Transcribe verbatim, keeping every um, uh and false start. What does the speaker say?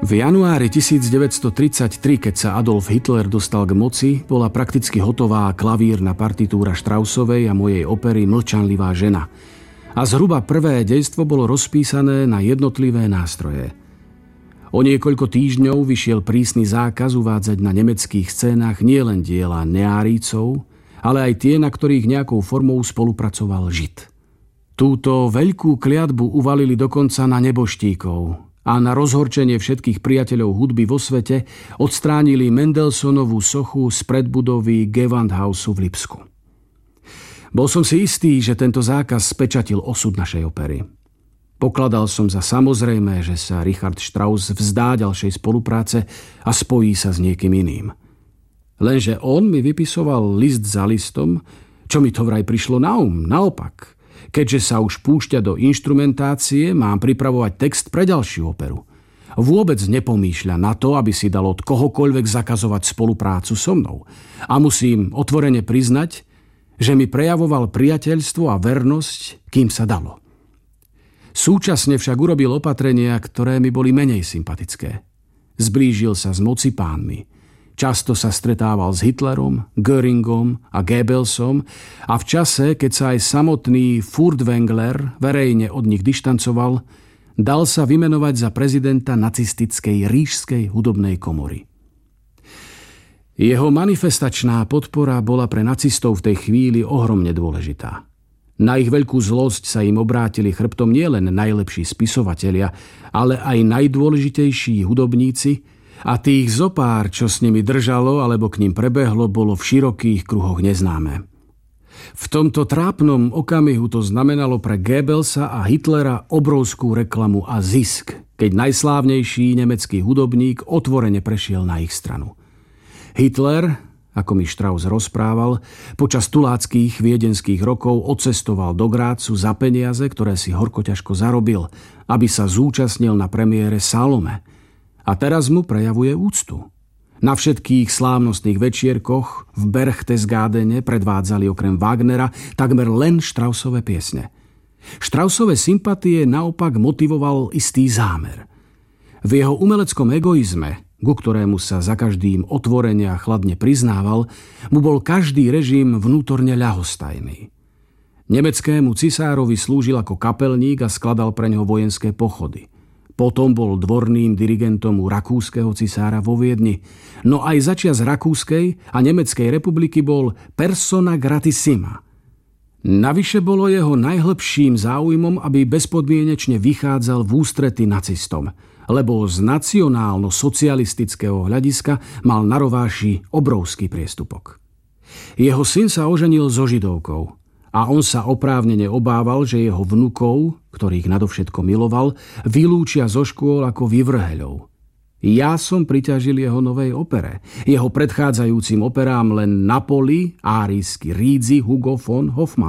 V januári devätnásťstotridsaťtri, keď sa Adolf Hitler dostal k moci, bola prakticky hotová klavírna partitúra Straussovej a mojej opery Mlčanlivá žena. A zhruba prvé dejstvo bolo rozpísané na jednotlivé nástroje. O niekoľko týždňov vyšiel prísny zákaz uvádzať na nemeckých scénách nielen diela neárícov, ale aj tie, na ktorých nejakou formou spolupracoval Žid. Túto veľkú kliatbu uvalili dokonca na neboštíkov a na rozhorčenie všetkých priateľov hudby vo svete odstránili Mendelssohnovú sochu z predbudovy Gewandhausu v Lipsku. Bol som si istý, že tento zákaz spečatil osud našej opery. Pokladal som za samozrejmé, že sa Richard Strauss vzdá ďalšej spolupráce a spojí sa s niekým iným. Lenže on mi vypisoval list za listom, čo mi to vraj prišlo na um, naopak. Keďže sa už púšťa do inštrumentácie, mám pripravovať text pre ďalšiu operu. Vôbec nepomýšľa na to, aby si dal od kohokoľvek zakazovať spoluprácu so mnou. A musím otvorene priznať, že mi prejavoval priateľstvo a vernosť, kým sa dalo. Súčasne však urobil opatrenia, ktoré mi boli menej sympatické. Zblížil sa s mocipánmi. Často sa stretával s Hitlerom, Göringom a Goebbelsom a v čase, keď sa aj samotný Furtwängler verejne od nich dištancoval, dal sa vymenovať za prezidenta nacistickej Ríšskej hudobnej komory. Jeho manifestačná podpora bola pre nacistov v tej chvíli ohromne dôležitá. Na ich veľkú zlosť sa im obrátili chrbtom nielen najlepší spisovatelia, ale aj najdôležitejší hudobníci, a tých zopár, čo s nimi držalo alebo k ním prebehlo, bolo v širokých kruhoch neznáme. V tomto trápnom okamihu to znamenalo pre Goebbelsa a Hitlera obrovskú reklamu a zisk, keď najslávnejší nemecký hudobník otvorene prešiel na ich stranu. Hitler, ako mi Strauss rozprával, počas tuláckých viedenských rokov odcestoval do Grácu za peniaze, ktoré si horko ťažko zarobil, aby sa zúčastnil na premiére Salome. A teraz mu prejavuje úctu. Na všetkých slávnostných večierkoch v Berchtesgadene predvádzali okrem Wagnera takmer len Straussove piesne. Straussove sympatie naopak motivoval istý zámer. V jeho umeleckom egoizme, ku ktorému sa za každým otvorene a chladne priznával, mu bol každý režim vnútorne ľahostajný. Nemeckému cisárovi slúžil ako kapelník a skladal pre ňoho vojenské pochody. Potom bol dvorným dirigentom u rakúskeho cisára vo Viedni. No aj začias Rakúskej a Nemeckej republiky bol persona gratissima. Navyše bolo jeho najhlbším záujmom, aby bezpodmienečne vychádzal v ústrety nacistom, lebo z nacionálno-socialistického hľadiska mal na rováši obrovský priestupok. Jeho syn sa oženil so Židovkou a on sa oprávnene obával, že jeho vnukov, ktorých nadovšetko miloval, vylúčia zo škôl ako vyvrheľov. Ja som priťažil jeho novej opere, jeho predchádzajúcim operám len Napoli, árijský Rídzi, Hugo von Hofmann.